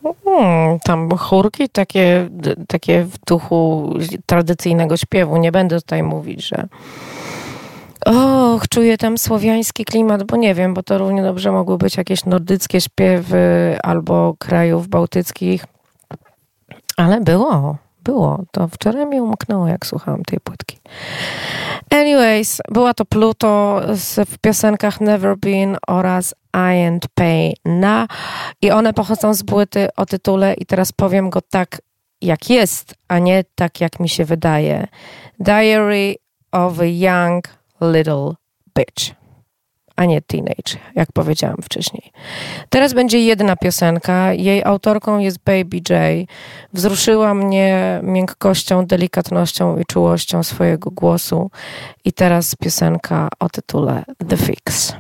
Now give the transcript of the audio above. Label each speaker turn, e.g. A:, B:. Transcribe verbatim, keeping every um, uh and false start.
A: Hmm, tam chórki takie, takie w duchu tradycyjnego śpiewu. Nie będę tutaj mówić, że och, czuję tam słowiański klimat, bo nie wiem, bo to równie dobrze mogły być jakieś nordyckie śpiewy albo krajów bałtyckich. Ale było, było. To wczoraj mi umknęło, jak słuchałam tej płytki. Anyways, była to Pluto w piosenkach Never Been oraz I Ain't Pay Na i one pochodzą z płyty o tytule i teraz powiem go tak, jak jest, a nie tak, jak mi się wydaje. Diary of a Young Little Bitch, a nie Teenage, jak powiedziałam wcześniej. Teraz będzie jedna piosenka. Jej autorką jest Baby J. Wzruszyła mnie miękkością, delikatnością i czułością swojego głosu. I teraz piosenka o tytule The Fix.